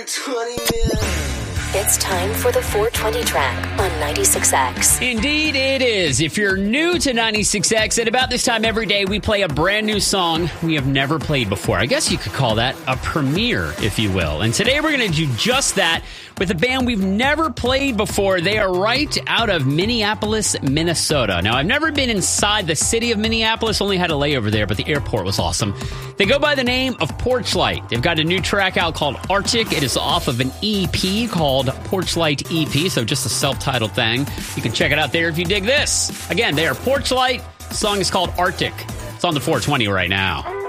420 minutes. It's time for the 420 track on 96X. Indeed it is. If you're new to 96X, at about this time every day we play a brand new song we have never played before. I guess you could call that a premiere, if you will. And today we're going to do just that with a band we've never played before. They are right out of Minneapolis, Minnesota. Now, I've never been inside the city of Minneapolis, only had a layover there, but the airport was awesome. They go by the name of Porchlight. They've got a new track out called Arctic. It is off of an EP called Porchlight EP, so just a self-titled thing. You can check it out there if you dig this. Again, they are Porchlight. The song is called Arctic. It's on the 420 right now.